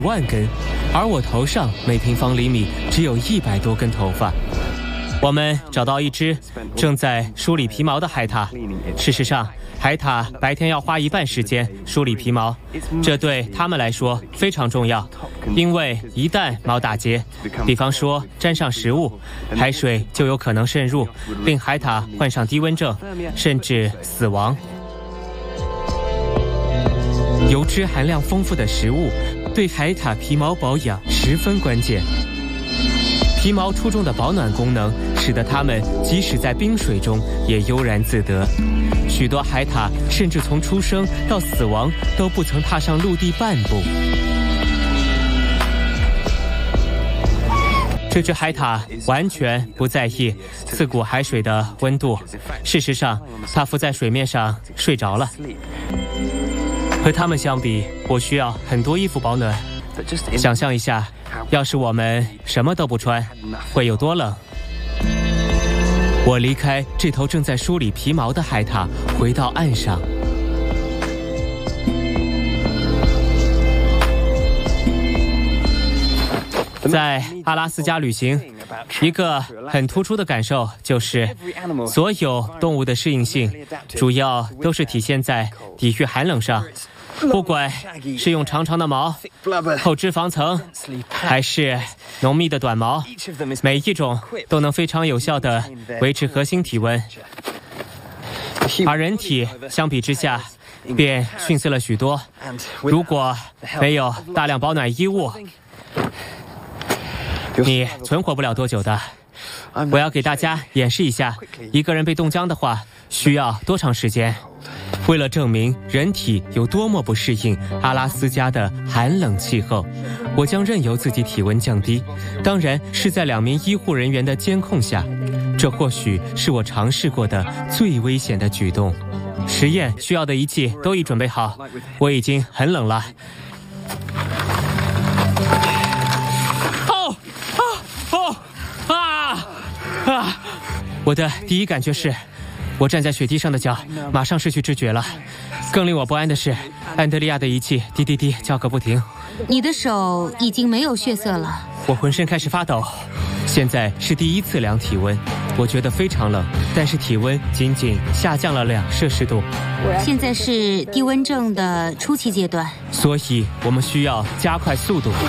万根，而我头上每平方厘米只有100多根头发。我们找到一只正在梳理皮毛的海獭。事实上，海獭白天要花1半时间梳理皮毛，这对它们来说非常重要，因为一旦毛打结，比方说沾上食物，海水就有可能渗入，令海獭患上低温症，甚至死亡。油脂含量丰富的食物对海獭皮毛保养十分关键。皮毛出众的保暖功能使得它们即使在冰水中也悠然自得。许多海獭甚至从出生到死亡都不曾踏上陆地半步。这只海獭完全不在意刺骨海水的温度，事实上，它浮在水面上睡着了。和它们相比，我需要很多衣服保暖。想象一下，要是我们什么都不穿，会有多冷？我离开这头正在梳理皮毛的海獭，回到岸上。在阿拉斯加旅行，一个很突出的感受就是，所有动物的适应性主要都是体现在抵御寒冷上。不管是用长长的毛、厚脂肪层，还是浓密的短毛，每一种都能非常有效地维持核心体温。而人体相比之下便逊色了许多。如果没有大量保暖衣物，你存活不了多久的。我要给大家演示一下，一个人被冻僵的话需要多长时间。为了证明人体有多么不适应阿拉斯加的寒冷气候，我将任由自己体温降低，当然是在2名医护人员的监控下。这或许是我尝试过的最危险的举动。实验需要的仪器都已准备好，我已经很冷了。我的第一感觉是，我站在雪地上的脚马上失去知觉了。更令我不安的是，安德利亚的仪器滴滴滴叫个不停。 你的手已经没有血色了。 我浑身开始发抖。现在是第1次量体温，我觉得非常冷，但是体温仅仅下降了2摄氏度。 现在是低温症的初期阶段， 所以我们需要加快速度。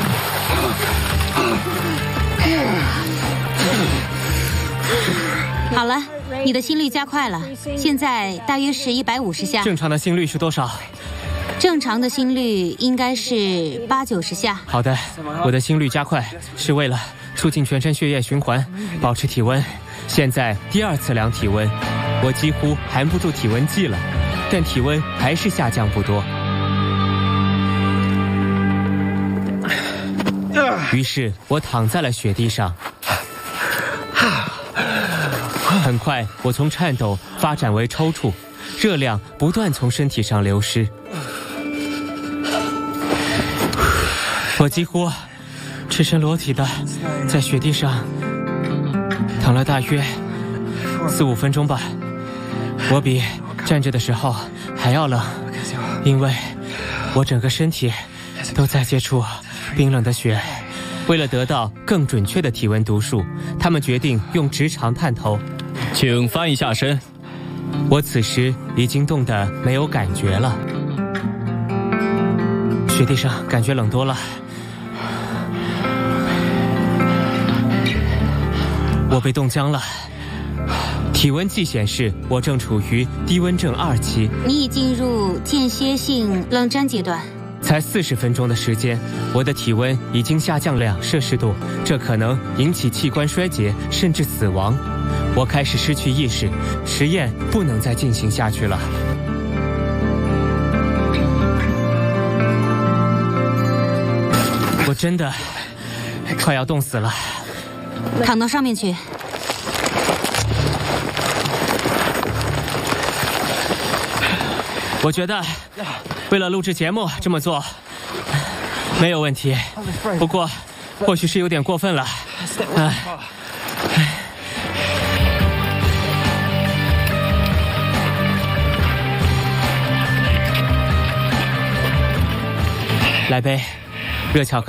好了，你的心率加快了，现在大约是150下。 正常的心率是多少？ 正常的心率应该是80-90下。 好的，我的心率加快是为了促进全身血液循环，保持体温。现在第2次量体温，我几乎含不住体温计了，但体温还是下降不多。于是我躺在了雪地上。很快，我从颤抖发展为抽搐，热量不断从身体上流失。我几乎赤身裸体的在雪地上躺了大约4-5分钟吧。我比站着的时候还要冷，因为我整个身体都在接触冰冷的雪。为了得到更准确的体温读数，他们决定用直肠探头。 请翻一下身。 我此时已经冻得没有感觉了，雪地上感觉冷多了。我被冻僵了。体温计显示我正处于低温症2期。 你已进入间歇性冷战阶段。 才40分钟的时间，我的体温已经下降2摄氏度，这可能引起器官衰竭，甚至死亡。我开始失去意识，实验不能再进行下去了。我真的快要冻死了。 躺到上面去。 我觉得为了录制节目这么做没有问题，不过或许是有点过分了。来杯热巧克力。